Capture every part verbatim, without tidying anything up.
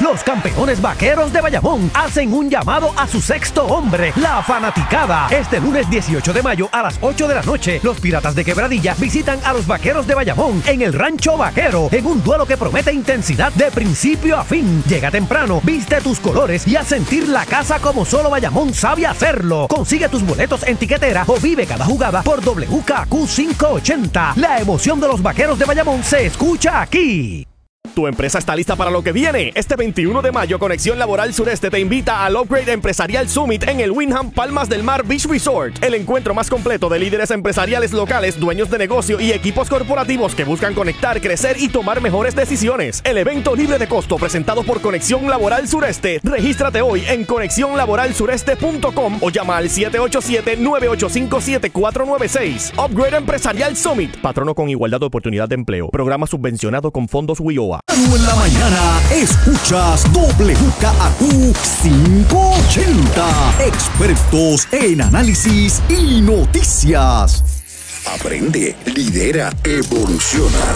Los campeones vaqueros de Bayamón hacen un llamado a su sexto hombre, la fanaticada. Este lunes dieciocho de mayo a las ocho de la noche, los Piratas de Quebradilla visitan a los vaqueros de Bayamón en el Rancho Vaquero, en un duelo que promete intensidad de principio a fin. Llega temprano, viste tus colores y haz sentir la casa como solo Bayamón sabe hacerlo. Consigue tus boletos en tiquetera o vive cada jugada por W K Q quinientos ochenta. La emoción de los vaqueros de Bayamón se escucha aquí. Tu empresa está lista para lo que viene. Este veintiuno de mayo, Conexión Laboral Sureste te invita al Upgrade Empresarial Summit en el Wyndham Palmas del Mar Beach Resort. El encuentro más completo de líderes empresariales locales, dueños de negocio y equipos corporativos que buscan conectar, crecer y tomar mejores decisiones. El evento libre de costo presentado por Conexión Laboral Sureste. Regístrate hoy en conexión laboral sureste punto com o llama al siete ocho siete, nueve ocho cinco, siete cuatro nueve seis. Upgrade Empresarial Summit. Patrono con igualdad de oportunidad de empleo. Programa subvencionado con fondos W I O A. En la mañana escuchas W K A Q quinientos ochenta. Expertos en análisis y noticias. Aprende, lidera, evoluciona.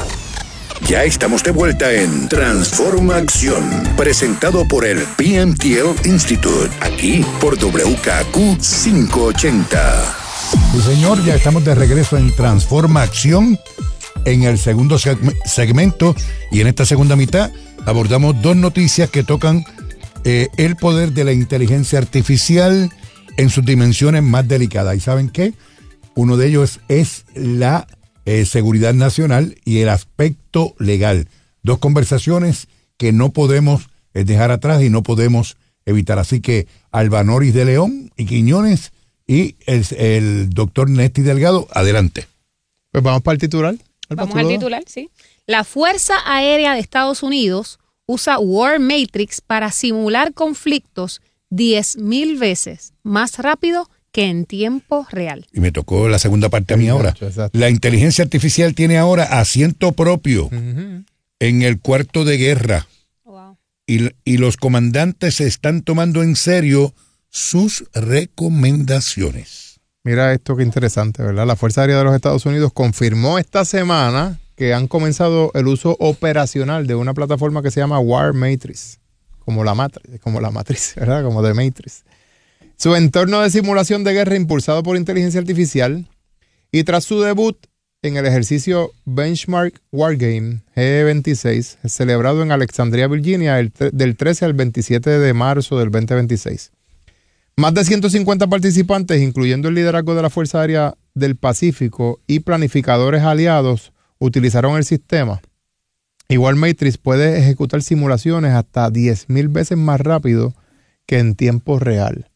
Ya estamos de vuelta en Transforma Acción, presentado por el P M T L Institute, aquí por W K A Q quinientos ochenta. Sí, señor, ya estamos de regreso en Transforma Acción, en el segundo seg- segmento, y en esta segunda mitad abordamos dos noticias que tocan eh, el poder de la inteligencia artificial en sus dimensiones más delicadas. ¿Y saben qué? Uno de ellos es la eh, seguridad nacional y el aspecto legal. Dos conversaciones que no podemos eh, dejar atrás y no podemos evitar. Así que Albanoris de León y Quiñones y el, el doctor Nesti Delgado, adelante. Pues vamos para el titular. Vamos al titular, sí. La Fuerza Aérea de Estados Unidos usa War Matrix para simular conflictos diez mil veces más rápido que en tiempo real. Y me tocó la segunda parte a mí ahora. Exacto. La inteligencia artificial tiene ahora asiento propio Uh-huh. en el cuarto de guerra. Wow. Y, y los comandantes se están tomando en serio sus recomendaciones. Mira esto, qué interesante, ¿verdad? La Fuerza Aérea de los Estados Unidos confirmó esta semana que han comenzado el uso operacional de una plataforma que se llama War Matrix, como la matriz, como la matriz, ¿verdad? Como de Matrix. Su entorno de simulación de guerra impulsado por inteligencia artificial, y tras su debut en el ejercicio Benchmark Wargame G veintiséis, celebrado en Alexandria, Virginia, el tre- del trece al veintisiete de marzo del veinte veintiséis. Más de ciento cincuenta participantes, incluyendo el liderazgo de la Fuerza Aérea del Pacífico y planificadores aliados, utilizaron el sistema. Igual Matrix puede ejecutar simulaciones hasta diez mil veces más rápido que en tiempo real.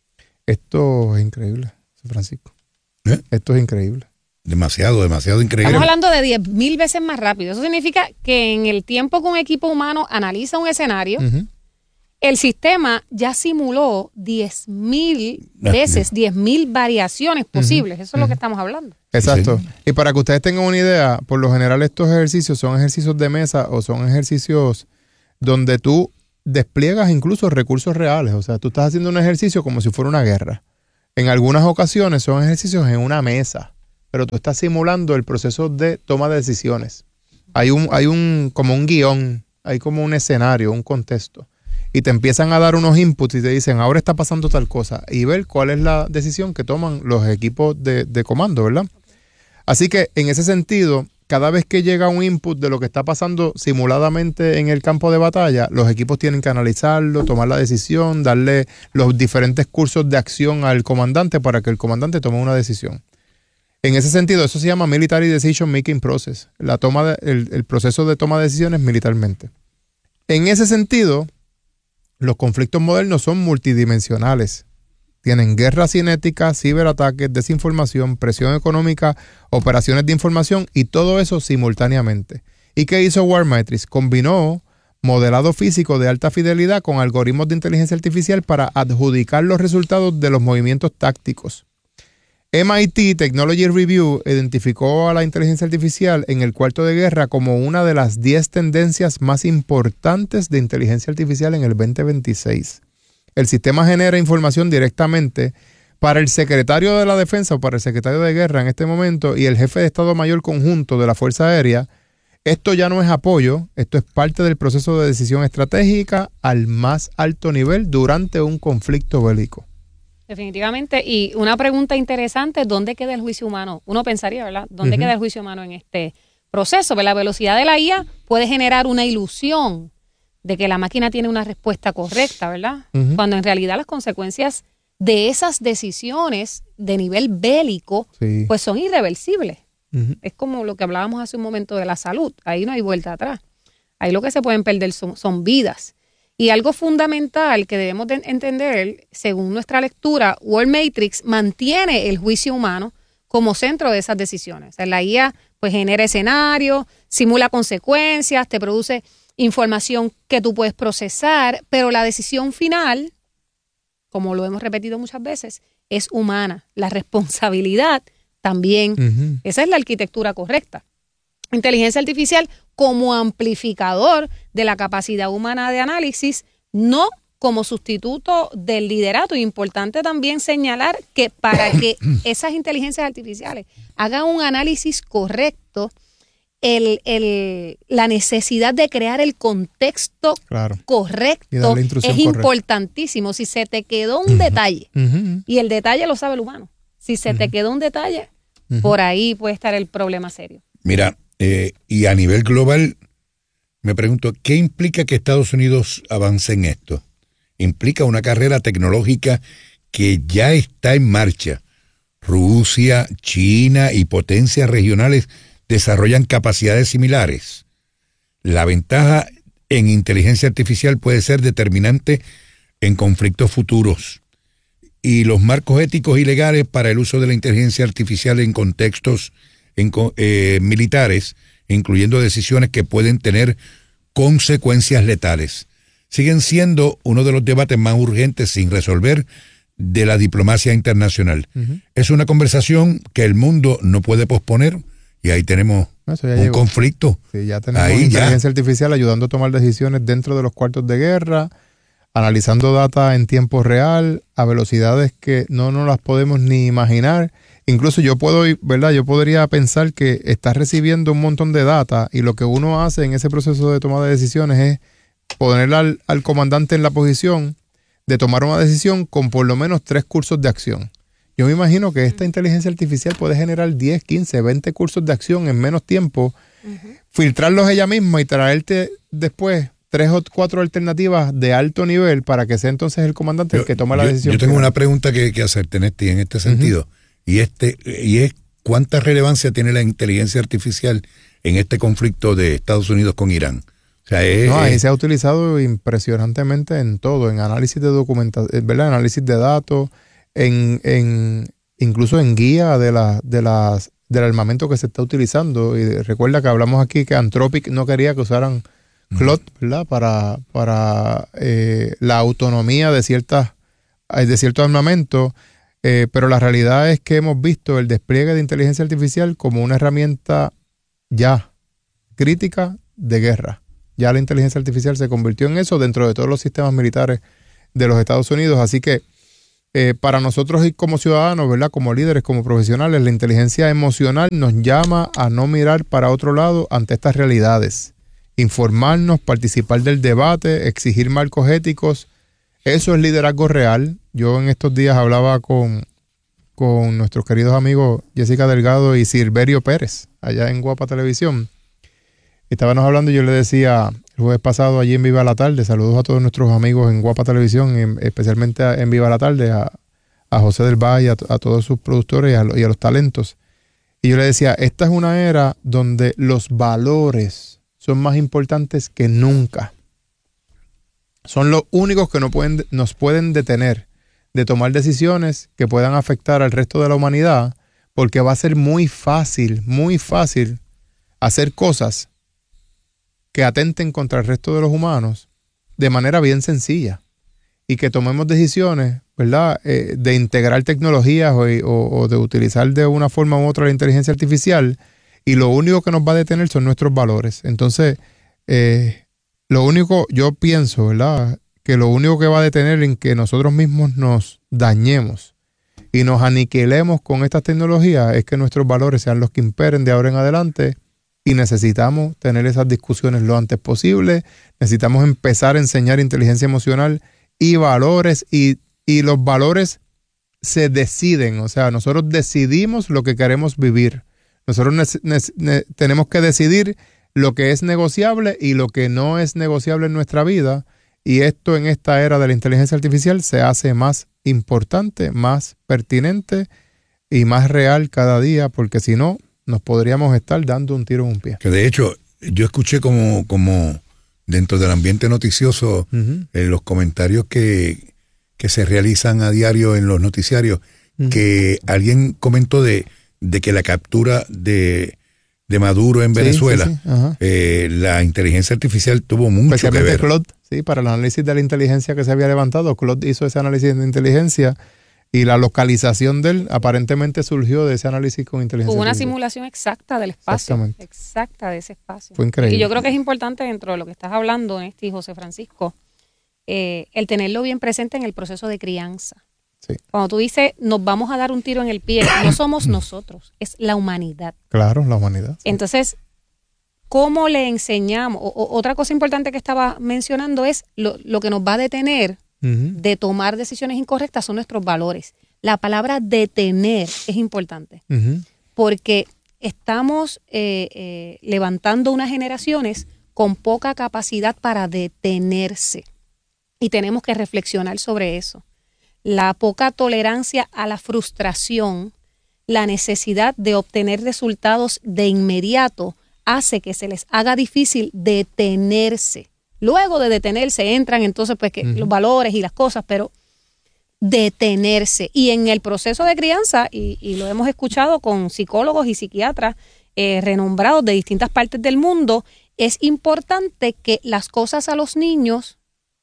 Esto es increíble, Francisco. ¿Eh? Esto es increíble. Demasiado, demasiado increíble. Estamos hablando de diez mil veces más rápido. Eso significa que en el tiempo que un equipo humano analiza un escenario, Uh-huh. el sistema ya simuló diez mil veces, diez mil variaciones posibles. Eso es lo que estamos hablando. Exacto. Sí. Y para que ustedes tengan una idea, por lo general estos ejercicios son ejercicios de mesa o son ejercicios donde tú despliegas incluso recursos reales. O sea, tú estás haciendo un ejercicio como si fuera una guerra. En algunas ocasiones son ejercicios en una mesa, pero tú estás simulando el proceso de toma de decisiones. Hay un, hay un, como un guión, hay como un escenario, un contexto. Y te empiezan a dar unos inputs y te dicen, ahora está pasando tal cosa. Y ver cuál es la decisión que toman los equipos de, de comando, ¿verdad? Así que en ese sentido, cada vez que llega un input de lo que está pasando simuladamente en el campo de batalla, los equipos tienen que analizarlo, tomar la decisión, darle los diferentes cursos de acción al comandante para que el comandante tome una decisión. En ese sentido, eso se llama Military Decision Making Process, la toma de, el, el proceso de toma de decisiones militarmente. En ese sentido, los conflictos modernos son multidimensionales. Tienen guerra cinética, ciberataques, desinformación, presión económica, operaciones de información y todo eso simultáneamente. ¿Y qué hizo War Matrix? Combinó modelado físico de alta fidelidad con algoritmos de inteligencia artificial para adjudicar los resultados de los movimientos tácticos. M I T Technology Review identificó a la inteligencia artificial en el cuarto de guerra como una de las diez tendencias más importantes de inteligencia artificial en el veinte veintiséis. El sistema genera información directamente para el secretario de la Defensa o para el secretario de Guerra en este momento y el jefe de Estado Mayor Conjunto de la Fuerza Aérea Esto ya no es apoyo, esto es parte del proceso de decisión estratégica al más alto nivel durante un conflicto bélico. Definitivamente. Y una pregunta interesante, ¿dónde queda el juicio humano? Uno pensaría, ¿verdad? ¿Dónde uh-huh. queda el juicio humano en este proceso? La velocidad de la I A puede generar una ilusión de que la máquina tiene una respuesta correcta, ¿verdad? Uh-huh. Cuando en realidad las consecuencias de esas decisiones de nivel bélico, sí. pues son irreversibles. Uh-huh. Es como lo que hablábamos hace un momento de la salud. Ahí no hay vuelta atrás. Ahí lo que se pueden perder son, son vidas. Y algo fundamental que debemos de entender, según nuestra lectura, World Matrix mantiene el juicio humano como centro de esas decisiones. O sea, la I A pues genera escenarios, simula consecuencias, te produce información que tú puedes procesar, pero la decisión final, como lo hemos repetido muchas veces, es humana. La responsabilidad también. Uh-huh. Esa es la arquitectura correcta. Inteligencia artificial como amplificador de la capacidad humana de análisis, no como sustituto del liderato. Importante también señalar que para que esas inteligencias artificiales hagan un análisis correcto, el, el, la necesidad de crear el contexto claro. correcto es correcta. Importantísimo. Si se te quedó un uh-huh. detalle, uh-huh. y el detalle lo sabe el humano, si se uh-huh. te quedó un detalle, uh-huh. por ahí puede estar el problema serio. Mira, eh, y a nivel global, me pregunto, ¿qué implica que Estados Unidos avance en esto? Implica una carrera tecnológica que ya está en marcha. Rusia, China y potencias regionales desarrollan capacidades similares. La ventaja en inteligencia artificial puede ser determinante en conflictos futuros. Y los marcos éticos y legales para el uso de la inteligencia artificial en contextos en, eh, militares, incluyendo decisiones que pueden tener consecuencias letales, siguen siendo uno de los debates más urgentes sin resolver de la diplomacia internacional. Uh-huh. Es una conversación que el mundo no puede posponer y ahí tenemos un llegó. conflicto. Sí, ya tenemos ahí inteligencia ya. artificial ayudando a tomar decisiones dentro de los cuartos de guerra, analizando data en tiempo real, a velocidades que no nos las podemos ni imaginar. Incluso yo puedo, ¿verdad? Yo podría pensar que está recibiendo un montón de data y lo que uno hace en ese proceso de toma de decisiones es poner al, al comandante en la posición de tomar una decisión con por lo menos tres cursos de acción. Yo me imagino que esta inteligencia artificial puede generar diez, quince, veinte cursos de acción en menos tiempo, uh-huh. filtrarlos ella misma y traerte después tres o cuatro alternativas de alto nivel para que sea entonces el comandante yo, el que tome la yo, decisión. Yo tengo final. una pregunta que, que hacerte, Néstor, en este sentido, uh-huh. y este y es ¿cuánta relevancia tiene la inteligencia artificial en este conflicto de Estados Unidos con Irán? O sea, es, no, ahí se ha utilizado impresionantemente en todo, en análisis de documentación, ¿verdad? Análisis de datos, en, en incluso en guía de la, de las del armamento que se está utilizando. Y recuerda que hablamos aquí que Anthropic no quería que usaran Claude, ¿verdad? Para, para eh, la autonomía de ciertas de ciertos armamentos, eh, pero la realidad es que hemos visto el despliegue de inteligencia artificial como una herramienta ya crítica de guerra. Ya la inteligencia artificial se convirtió en eso dentro de todos los sistemas militares de los Estados Unidos. Así que eh, para nosotros y como ciudadanos, ¿verdad? Como líderes, como profesionales, la inteligencia emocional nos llama a no mirar para otro lado ante estas realidades. Informarnos, participar del debate, exigir marcos éticos. Eso es liderazgo real. Yo en estos días hablaba con, con nuestros queridos amigos Jessica Delgado y Silverio Pérez, allá en Guapa Televisión. Estábamos hablando y yo le decía el jueves pasado allí en Viva la Tarde, saludos a todos nuestros amigos en Guapa Televisión, en, especialmente a, en Viva la Tarde, a, a José del Valle, a, a todos sus productores y a, y a los talentos. Y yo le decía, esta es una era donde los valores son más importantes que nunca. Son los únicos que no pueden, nos pueden detener de tomar decisiones que puedan afectar al resto de la humanidad, porque va a ser muy fácil, muy fácil hacer cosas que atenten contra el resto de los humanos de manera bien sencilla y que tomemos decisiones, ¿verdad? Eh, de integrar tecnologías o, o, o de utilizar de una forma u otra la inteligencia artificial y lo único que nos va a detener son nuestros valores. Entonces, eh, lo único, yo pienso, ¿verdad? Que lo único que va a detener en que nosotros mismos nos dañemos y nos aniquilemos con estas tecnologías es que nuestros valores sean los que imperen de ahora en adelante y necesitamos tener esas discusiones lo antes posible. Necesitamos empezar a enseñar inteligencia emocional y valores, y, y los valores se deciden, o sea, nosotros decidimos lo que queremos vivir. Nosotros ne- ne- ne- tenemos que decidir lo que es negociable y lo que no es negociable en nuestra vida, y esto en esta era de la inteligencia artificial se hace más importante, más pertinente y más real cada día, porque si no, nos podríamos estar dando un tiro en un pie. Que de hecho, yo escuché como, como dentro del ambiente noticioso, uh-huh. eh, los comentarios que, que se realizan a diario en los noticiarios, uh-huh. que alguien comentó de, de que la captura de, de Maduro en Venezuela, sí, sí, sí. Eh, la inteligencia artificial tuvo mucho que ver. Claude, sí, para el análisis de la inteligencia que se había levantado, Claude hizo ese análisis de inteligencia. Y la localización de él aparentemente surgió de ese análisis con inteligencia Hubo una artificial. simulación exacta del espacio. Exacta de ese espacio. Fue increíble. Y yo creo que es importante dentro de lo que estás hablando, Néstor y José Francisco, eh, el tenerlo bien presente en el proceso de crianza. Sí. Cuando tú dices, nos vamos a dar un tiro en el pie, no somos nosotros, es la humanidad. Claro, la humanidad. Sí. Entonces, ¿cómo le enseñamos? O, o, otra cosa importante que estaba mencionando es lo, lo que nos va a detener de tomar decisiones incorrectas son nuestros valores. La palabra detener es importante, uh-huh. porque estamos eh, eh, levantando unas generaciones con poca capacidad para detenerse, y tenemos que reflexionar sobre eso. La poca tolerancia a la frustración, la necesidad de obtener resultados de inmediato hace que se les haga difícil detenerse. Luego de detenerse entran entonces pues que uh-huh. los valores y las cosas, pero detenerse. Y en el proceso de crianza, y, y lo hemos escuchado con psicólogos y psiquiatras eh, renombrados de distintas partes del mundo, es importante que las cosas a los niños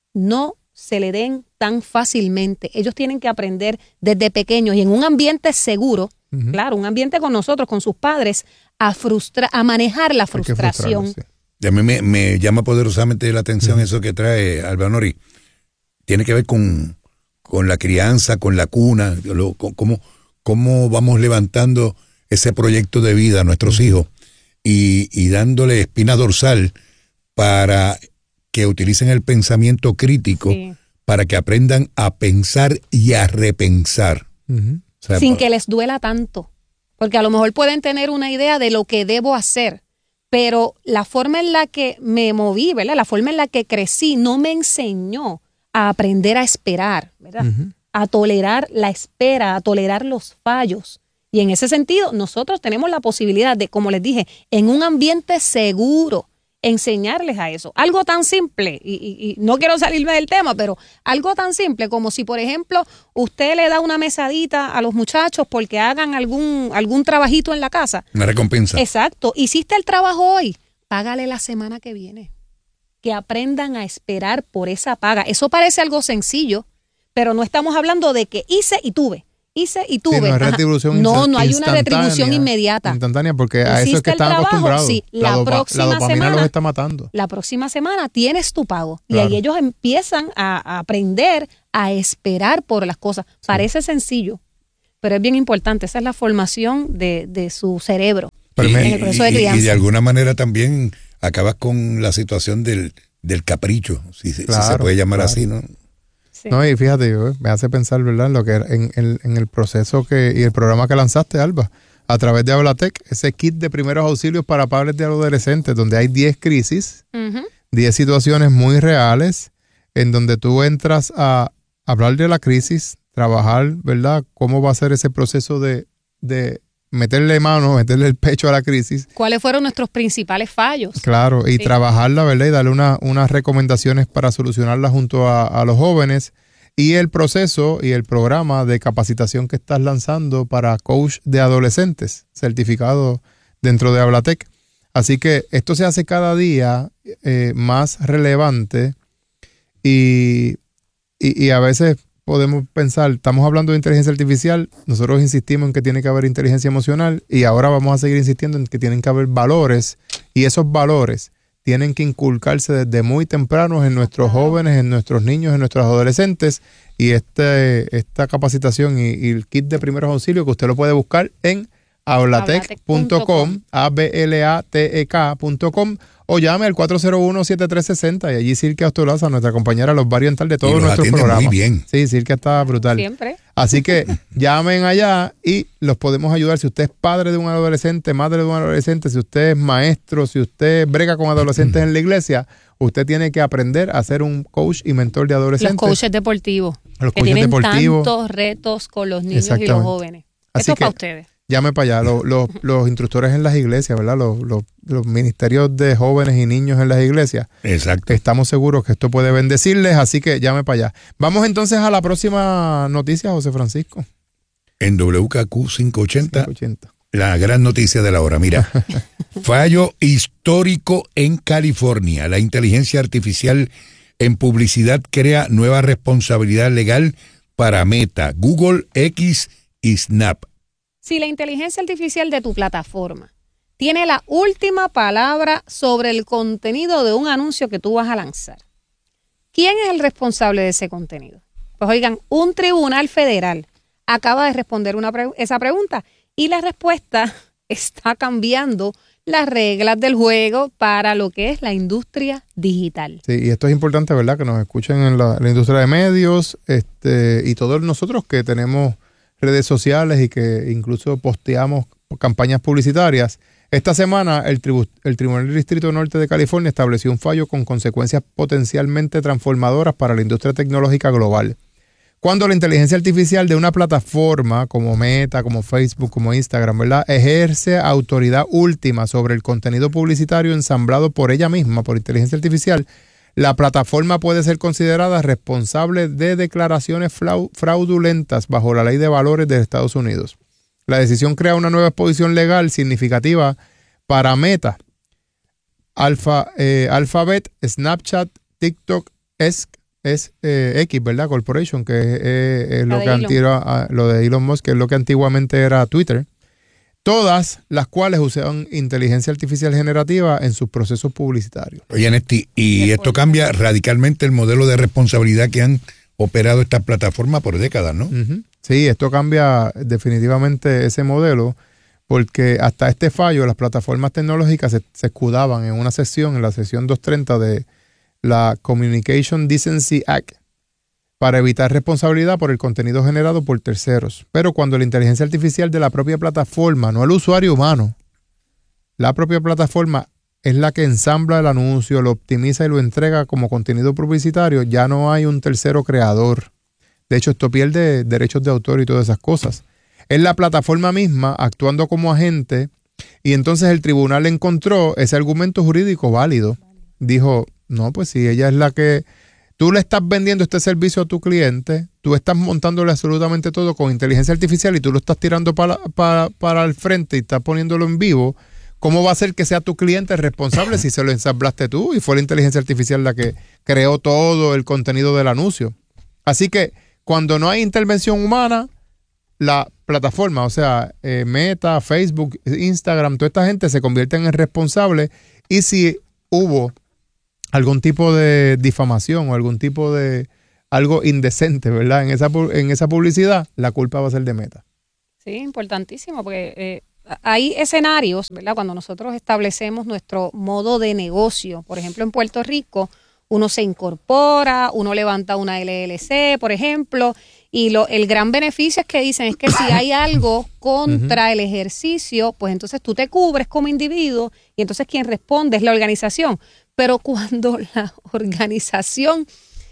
no se le den tan fácilmente. Ellos tienen que aprender desde pequeños y en un ambiente seguro, uh-huh. claro, un ambiente con nosotros, con sus padres, a, frustra- a manejar la frustración. Y a mí me, me llama poderosamente la atención uh-huh. eso que trae Álvaro Nori. Tiene que ver con, con la crianza, con la cuna, lo, con, cómo, cómo vamos levantando ese proyecto de vida a nuestros uh-huh. hijos y, y dándole espina dorsal para que utilicen el pensamiento crítico, sí. para que aprendan a pensar y a repensar. Uh-huh. O sea, sin para... que les duela tanto. Porque a lo mejor pueden tener una idea de lo que debo hacer, pero la forma en la que me moví, ¿verdad? La forma en la que crecí no me enseñó a aprender a esperar, ¿verdad? Uh-huh. A tolerar la espera, a tolerar los fallos. Y en ese sentido, nosotros tenemos la posibilidad de, como les dije, en un ambiente seguro, enseñarles a eso. Algo tan simple, y, y, y no quiero salirme del tema, pero algo tan simple como si, por ejemplo, usted le da una mesadita a los muchachos porque hagan algún, algún trabajito en la casa. Una recompensa. Exacto. Hiciste el trabajo hoy, págale la semana que viene. Que aprendan a esperar por esa paga. Eso parece algo sencillo, pero no estamos hablando de que hice y tuve. Hice y tuve. Sí, no, es retribución no, no hay una retribución inmediata. Instantánea, porque a eso es que están trabajo, acostumbrados. Sí, la, la, dopa, próxima la dopamina semana, los está matando. La próxima semana tienes tu pago. Claro. Y ahí ellos empiezan a, a aprender a esperar por las cosas. Sí. Parece sencillo, pero es bien importante. Esa es la formación de, de su cerebro pero en me, el proceso de y, crianza. Y de alguna manera también acabas con la situación del, del capricho, si, claro, si se puede llamar claro. así, ¿no? Sí. No, y fíjate, me hace pensar, ¿verdad?, lo que en, en, en el proceso que y el programa que lanzaste, Alba, a través de Hablatec, ese kit de primeros auxilios para padres de adolescentes, donde hay diez crisis, uh-huh. diez situaciones muy reales, en donde tú entras a hablar de la crisis, trabajar, ¿verdad?, cómo va a ser ese proceso de, de meterle mano, meterle el pecho a la crisis. ¿Cuáles fueron nuestros principales fallos? Claro, y sí. trabajarla, ¿verdad? Y darle una, unas recomendaciones para solucionarla junto a, a los jóvenes. Y el proceso y el programa de capacitación que estás lanzando para coach de adolescentes, certificado dentro de Hablatec. Así que esto se hace cada día eh, más relevante y, y, y a veces podemos pensar, estamos hablando de inteligencia artificial, nosotros insistimos en que tiene que haber inteligencia emocional y ahora vamos a seguir insistiendo en que tienen que haber valores y esos valores tienen que inculcarse desde muy temprano en nuestros jóvenes, en nuestros niños, en nuestros adolescentes y este, esta capacitación y, y el kit de primeros auxilios que usted lo puede buscar en ablatec punto com, A B L A T E K punto com, o llame al cuatro cero uno, siete tres seis cero y allí Silke Ostolaza, nuestra compañera, los va a orientar de todos nuestros programas. Muy bien. Sí, Silke está brutal. Siempre. Así que llamen allá y los podemos ayudar. Si usted es padre de un adolescente, madre de un adolescente, si usted es maestro, si usted brega con adolescentes en la iglesia, usted tiene que aprender a ser un coach y mentor de adolescentes. Los coaches deportivos. Los que coaches tienen deportivos. tantos retos con los niños y los jóvenes. Así Esto es que para ustedes. llame para allá. Los, los, los instructores en las iglesias, ¿verdad? Los, los, los ministerios de jóvenes y niños en las iglesias. Exacto. Estamos seguros que esto puede bendecirles, así que llame para allá. Vamos entonces a la próxima noticia, José Francisco. En W K Q quinientos ochenta, quinientos ochenta. La gran noticia de la hora. Mira, fallo histórico en California. La inteligencia artificial en publicidad crea nueva responsabilidad legal para Meta, Google, X y Snap. Si la inteligencia artificial de tu plataforma tiene la última palabra sobre el contenido de un anuncio que tú vas a lanzar, ¿quién es el responsable de ese contenido? Pues oigan, un tribunal federal acaba de responder una pre- esa pregunta y la respuesta está cambiando las reglas del juego para lo que es la industria digital. Sí, y esto es importante, ¿verdad? Que nos escuchen en la, la industria de medios este, y todos nosotros que tenemos redes sociales y que incluso posteamos campañas publicitarias. Esta semana el, tribu- el Tribunal del Distrito Norte de California estableció un fallo con consecuencias potencialmente transformadoras para la industria tecnológica global. Cuando la inteligencia artificial de una plataforma como Meta, como Facebook, como Instagram, ¿verdad?, ejerce autoridad última sobre el contenido publicitario ensamblado por ella misma, por inteligencia artificial, la plataforma puede ser considerada responsable de declaraciones fraudulentas bajo la Ley de Valores de Estados Unidos. La decisión crea una nueva exposición legal significativa para Meta, Alpha, eh, Alphabet, Snapchat, TikTok, es, es eh, X, ¿verdad? Corporation, que es, eh, es lo, que antigua, lo de Elon Musk, que es lo que antiguamente era Twitter. Todas las cuales usan inteligencia artificial generativa en sus procesos publicitarios. Oye, Nesti, y esto cambia radicalmente el modelo de responsabilidad que han operado estas plataformas por décadas, ¿no? Uh-huh. Sí, esto cambia definitivamente ese modelo, porque hasta este fallo las plataformas tecnológicas se, se escudaban en una sección, en la sección doscientos treinta de la Communication Decency Act, para evitar responsabilidad por el contenido generado por terceros. Pero cuando la inteligencia artificial de la propia plataforma, no el usuario humano, la propia plataforma es la que ensambla el anuncio, lo optimiza y lo entrega como contenido publicitario, ya no hay un tercero creador. De hecho, esto pierde derechos de autor y todas esas cosas. Es la plataforma misma actuando como agente y entonces el tribunal encontró ese argumento jurídico válido. Dijo, no, pues si ella es la que... Tú le estás vendiendo este servicio a tu cliente, tú estás montándole absolutamente todo con inteligencia artificial y tú lo estás tirando para, para, para el frente y estás poniéndolo en vivo. ¿Cómo va a ser que sea tu cliente responsable si se lo ensamblaste tú y fue la inteligencia artificial la que creó todo el contenido del anuncio? Así que cuando no hay intervención humana, la plataforma, o sea, eh, Meta, Facebook, Instagram, toda esta gente se convierten en responsables y si hubo algún tipo de difamación o algún tipo de algo indecente, ¿verdad? En esa, en esa publicidad, la culpa va a ser de Meta. Sí, importantísimo, porque eh, hay escenarios, ¿verdad? Cuando nosotros establecemos nuestro modo de negocio, por ejemplo, en Puerto Rico, uno se incorpora, uno levanta una L L C, por ejemplo, y lo, el gran beneficio es que dicen es que si hay algo contra uh-huh. el ejercicio, pues entonces tú te cubres como individuo y entonces quien responde es la organización. Pero cuando la organización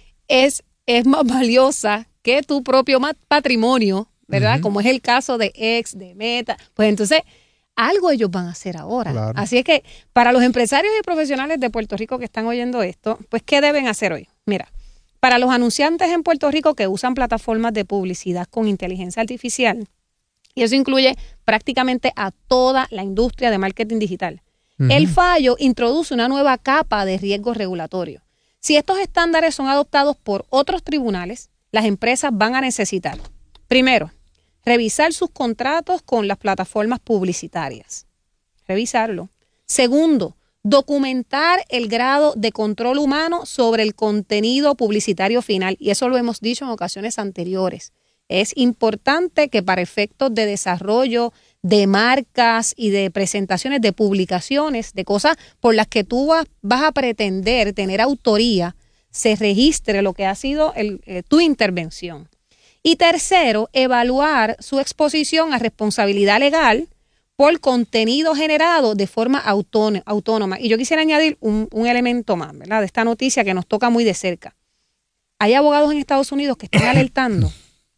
es, es más valiosa que tu propio patrimonio, ¿verdad? Uh-huh. Como es el caso de X, de Meta, pues entonces algo ellos van a hacer ahora. Claro. Así es que para los empresarios y profesionales de Puerto Rico que están oyendo esto, pues ¿qué deben hacer hoy? Mira, para los anunciantes en Puerto Rico que usan plataformas de publicidad con inteligencia artificial, y eso incluye prácticamente a toda la industria de marketing digital, uh-huh. el fallo introduce una nueva capa de riesgo regulatorio. Si estos estándares son adoptados por otros tribunales, las empresas van a necesitar, primero, revisar sus contratos con las plataformas publicitarias. Revisarlo. Segundo, documentar el grado de control humano sobre el contenido publicitario final. Y eso lo hemos dicho en ocasiones anteriores. Es importante que para efectos de desarrollo de marcas y de presentaciones, de publicaciones, de cosas por las que tú vas, vas a pretender tener autoría, se registre lo que ha sido el, eh, tu intervención. Y tercero, evaluar su exposición a responsabilidad legal por contenido generado de forma autónoma. Y yo quisiera añadir un, un elemento más, ¿verdad?, de esta noticia que nos toca muy de cerca. Hay abogados en Estados Unidos que están alertando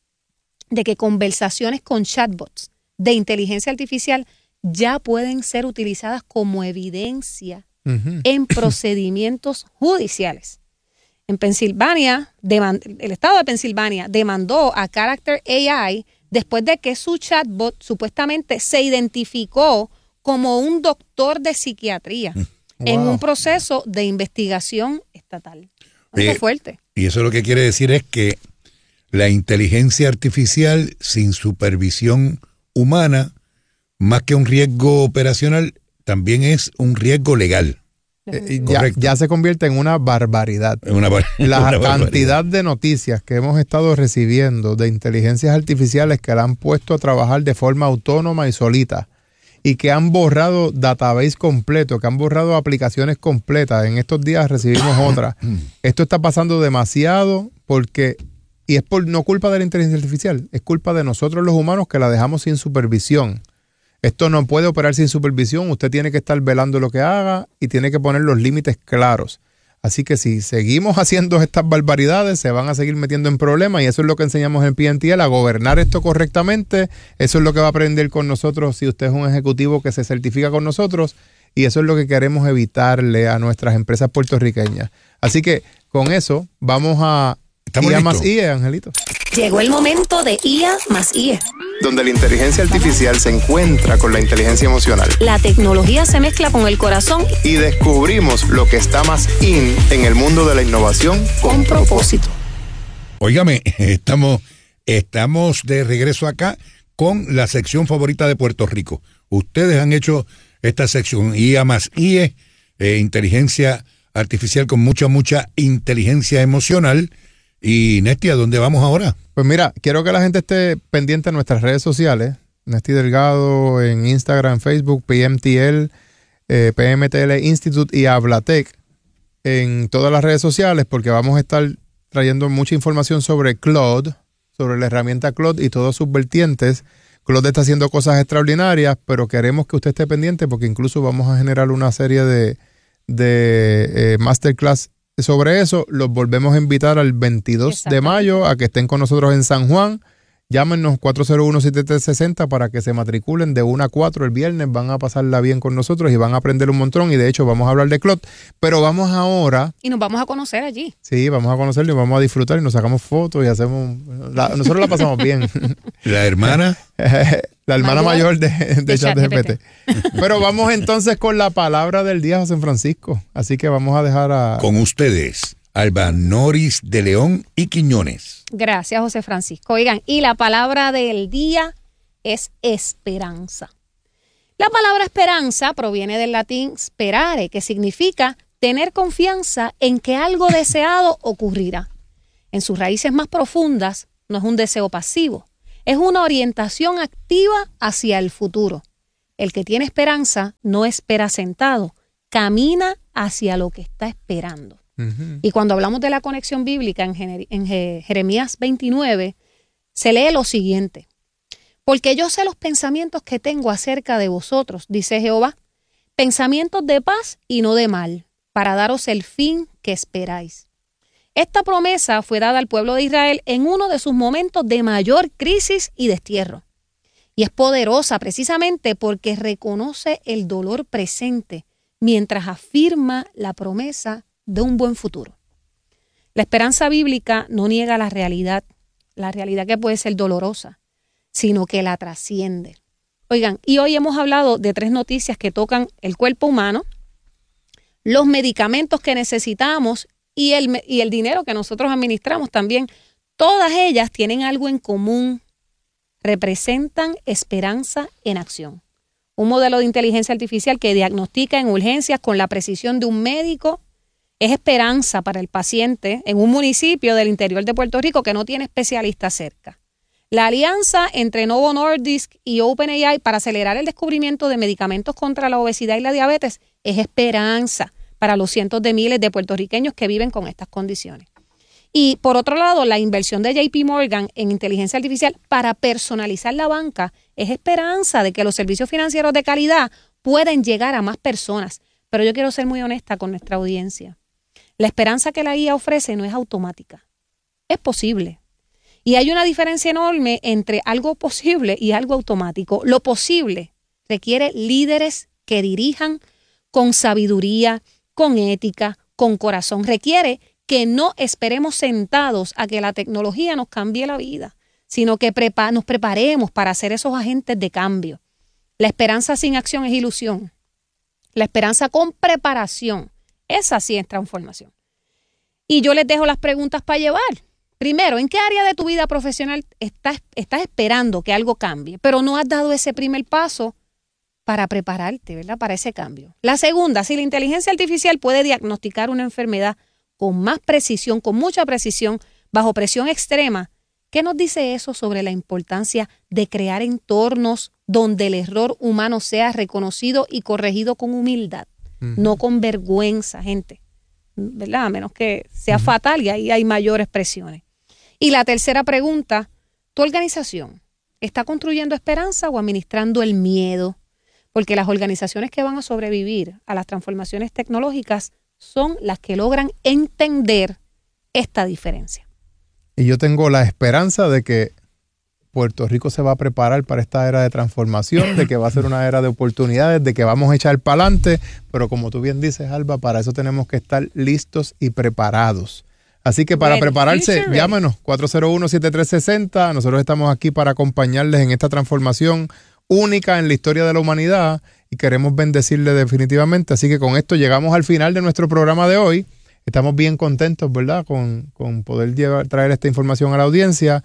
de que conversaciones con chatbots de inteligencia artificial ya pueden ser utilizadas como evidencia uh-huh. en procedimientos judiciales. En Pensilvania, demand, el estado de Pensilvania demandó a Character A I después de que su chatbot supuestamente se identificó como un doctor de psiquiatría wow. en un proceso de investigación estatal. Muy fuerte. Y eso lo que quiere decir es que la inteligencia artificial sin supervisión humana, más que un riesgo operacional, también es un riesgo legal. Eh, ya, ya se convierte en una barbaridad. Una bar la una cantidad barbaridad. de noticias que hemos estado recibiendo de inteligencias artificiales que la han puesto a trabajar de forma autónoma y solita y que han borrado database completo, que han borrado aplicaciones completas. En estos días recibimos otra. Esto está pasando demasiado porque, y es por no culpa de la inteligencia artificial, es culpa de nosotros los humanos que la dejamos sin supervisión. Esto no puede operar sin supervisión, usted tiene que estar velando lo que haga y tiene que poner los límites claros. Así que si seguimos haciendo estas barbaridades, se van a seguir metiendo en problemas y eso es lo que enseñamos en P M T L, a gobernar esto correctamente. Eso es lo que va a aprender con nosotros si usted es un ejecutivo que se certifica con nosotros y eso es lo que queremos evitarle a nuestras empresas puertorriqueñas. Así que con eso vamos a I A más I E, Angelito. Llegó el momento de I A más I E. Donde la inteligencia artificial se encuentra con la inteligencia emocional. La tecnología se mezcla con el corazón. Y descubrimos lo que está más in en el mundo de la innovación con propósito. Óigame, estamos, estamos de regreso acá con la sección favorita de Puerto Rico. Ustedes han hecho esta sección I A más I E, eh, inteligencia artificial con mucha, mucha inteligencia emocional. Y Nesti, ¿a dónde vamos ahora? Pues mira, quiero que la gente esté pendiente en nuestras redes sociales. Nesti Delgado en Instagram, Facebook, P M T L, eh, P M T L Institute y Hablatec en todas las redes sociales porque vamos a estar trayendo mucha información sobre Claude, sobre la herramienta Claude y todos sus vertientes. Claude está haciendo cosas extraordinarias, pero queremos que usted esté pendiente porque incluso vamos a generar una serie de, de eh, masterclass sobre eso. Los volvemos a invitar al veintidós de mayo a que estén con nosotros en San Juan. Llámenos cuatro cero uno, siete tres seis cero para que se matriculen de una a cuatro el viernes. Van a pasarla bien con nosotros y van a aprender un montón. Y de hecho vamos a hablar de Claude. Pero vamos ahora... Y nos vamos a conocer allí. Sí, vamos a conocerlo y vamos a disfrutar y nos sacamos fotos y hacemos... La, nosotros la pasamos bien. La hermana... La hermana mayor, mayor de, de, de ChatGPT. Pero vamos entonces con la palabra del día, José Francisco. Así que vamos a dejar a... Con ustedes, Alba Noris de León y Quiñones. Gracias, José Francisco. Oigan, y la palabra del día es esperanza. La palabra esperanza proviene del latín sperare, que significa tener confianza en que algo deseado ocurrirá. En sus raíces más profundas, no es un deseo pasivo. Es una orientación activa hacia el futuro. El que tiene esperanza no espera sentado, camina hacia lo que está esperando. Uh-huh. Y cuando hablamos de la conexión bíblica en, Jer- en Jeremías veintinueve, se lee lo siguiente. Porque yo sé los pensamientos que tengo acerca de vosotros, dice Jehová, pensamientos de paz y no de mal, para daros el fin que esperáis. Esta promesa fue dada al pueblo de Israel en uno de sus momentos de mayor crisis y destierro. Y es poderosa precisamente porque reconoce el dolor presente mientras afirma la promesa de un buen futuro. La esperanza bíblica no niega la realidad, la realidad que puede ser dolorosa, sino que la trasciende. Oigan, y hoy hemos hablado de tres noticias que tocan el cuerpo humano, los medicamentos que necesitamos y el, y el dinero que nosotros administramos también. Todas ellas tienen algo en común. Representan esperanza en acción. Un modelo de inteligencia artificial que diagnostica en urgencias con la precisión de un médico es esperanza para el paciente en un municipio del interior de Puerto Rico que no tiene especialistas cerca. La alianza entre Novo Nordisk y OpenAI para acelerar el descubrimiento de medicamentos contra la obesidad y la diabetes es esperanza para los cientos de miles de puertorriqueños que viven con estas condiciones. Y por otro lado, la inversión de J P Morgan en inteligencia artificial para personalizar la banca es esperanza de que los servicios financieros de calidad pueden llegar a más personas. Pero yo quiero ser muy honesta con nuestra audiencia. La esperanza que la I A ofrece no es automática. Es posible. Y hay una diferencia enorme entre algo posible y algo automático. Lo posible requiere líderes que dirijan con sabiduría, con ética, con corazón. Requiere que no esperemos sentados a que la tecnología nos cambie la vida, sino que prepa- nos preparemos para ser esos agentes de cambio. La esperanza sin acción es ilusión. La esperanza con preparación, esa sí es transformación. Y yo les dejo las preguntas para llevar. Primero, ¿en qué área de tu vida profesional estás, estás esperando que algo cambie, pero no has dado ese primer paso para prepararte, ¿verdad?, para ese cambio? La segunda, si la inteligencia artificial puede diagnosticar una enfermedad con más precisión, con mucha precisión, bajo presión extrema, ¿qué nos dice eso sobre la importancia de crear entornos donde el error humano sea reconocido y corregido con humildad, uh-huh. no con vergüenza, gente, ¿verdad? A menos que sea uh-huh. fatal y ahí hay mayores presiones. Y la tercera pregunta, ¿tu organización está construyendo esperanza o administrando el miedo? Porque las organizaciones que van a sobrevivir a las transformaciones tecnológicas son las que logran entender esta diferencia. Y yo tengo la esperanza de que Puerto Rico se va a preparar para esta era de transformación, de que va a ser una era de oportunidades, de que vamos a echar para adelante, pero como tú bien dices, Alba, para eso tenemos que estar listos y preparados. Así que para ready, prepararse, llámanos cuatro cero uno, siete tres seis cero. Nosotros estamos aquí para acompañarles en esta transformación única en la historia de la humanidad y queremos bendecirle definitivamente. Así que con esto llegamos al final de nuestro programa de hoy. Estamos bien contentos, ¿verdad?, con, con poder llevar, traer esta información a la audiencia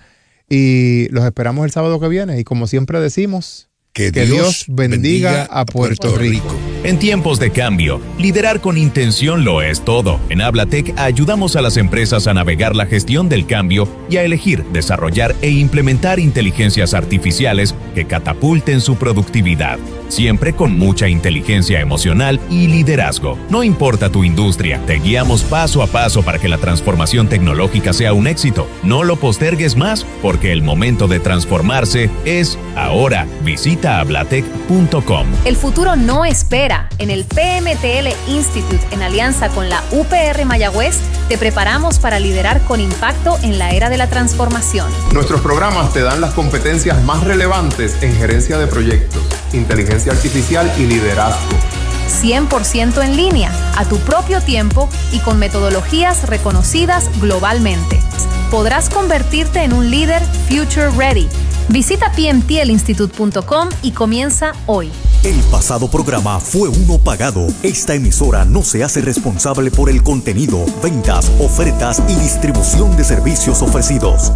y los esperamos el sábado que viene. Y como siempre decimos, que, que Dios, Dios bendiga, bendiga a Puerto, Puerto Rico. Rico. En tiempos de cambio, liderar con intención lo es todo. En Hablatec ayudamos a las empresas a navegar la gestión del cambio y a elegir, desarrollar e implementar inteligencias artificiales que catapulten su productividad. Siempre con mucha inteligencia emocional y liderazgo. No importa tu industria, te guiamos paso a paso para que la transformación tecnológica sea un éxito. No lo postergues más, porque el momento de transformarse es ahora. Visita hablatec punto com. El futuro no espera. En el P M T L Institute, en alianza con la U P R Mayagüez, te preparamos para liderar con impacto en la era de la transformación. Nuestros programas te dan las competencias más relevantes en gerencia de proyectos, inteligencia artificial y liderazgo. cien por ciento en línea, a tu propio tiempo y con metodologías reconocidas globalmente. Podrás convertirte en un líder future ready. Visita P M T L institute punto com y comienza hoy. El pasado programa fue uno pagado. Esta emisora no se hace responsable por el contenido, ventas, ofertas y distribución de servicios ofrecidos.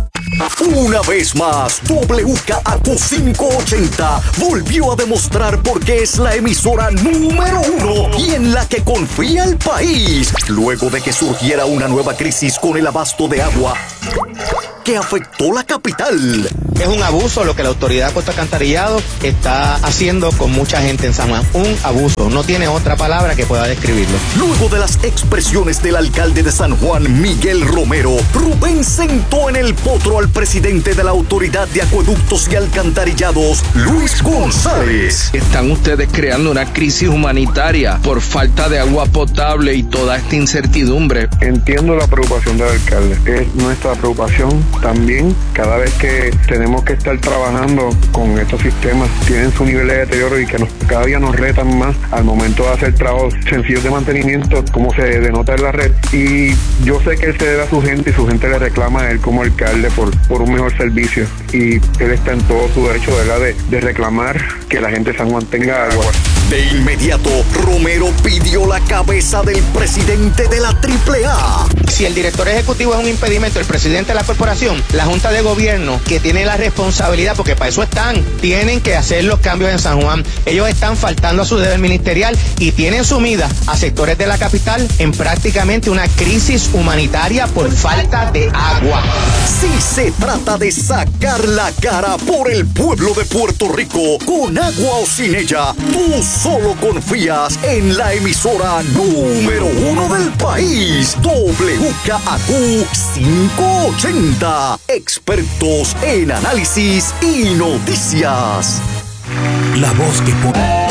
Una vez más, W K A Q quinientos ochenta volvió a demostrar por qué es la emisora número uno y en la que confía el país, luego de que surgiera una nueva crisis con el abasto de agua que afectó la capital. Es un abuso lo que la autoridad de Puerto Alcantarillado está haciendo con mucha gente en San Juan. Un abuso, no tiene otra palabra que pueda describirlo. Luego de las expresiones del alcalde de San Juan, Miguel Romero, Rubén sentó en el potro al presidente de la Autoridad de Acueductos y Alcantarillados, Luis González. Están ustedes creando una crisis humanitaria por falta de agua potable y toda esta incertidumbre. Entiendo la preocupación del alcalde, es nuestra preocupación también. Cada vez que tenemos que estar trabajando con estos sistemas, tienen su nivel de deterioro y que nos, cada día nos retan más al momento de hacer trabajos sencillos de mantenimiento, como se denota en la red. Y yo sé que él se debe a su gente y su gente le reclama a él como alcalde por, por un mejor servicio. Y él está en todo su derecho, ¿verdad?, de, de reclamar que la gente de San Juan tenga agua. De inmediato, Romero pidió la cabeza del presidente de la Triple A. Si el director ejecutivo es un impedimento, el presidente de la corporación, la Junta de Gobierno, que tiene la responsabilidad, porque para eso están, tienen que hacer los cambios en San Juan. Ellos están faltando a su deber ministerial y tienen sumida a sectores de la capital en prácticamente una crisis humanitaria por falta de agua. Si se trata de sacar la cara por el pueblo de Puerto Rico, con agua o sin ella, tú solo confías en la emisora número uno del país, W K A Q quinientos ochenta. Expertos en análisis y noticias. La voz que pone...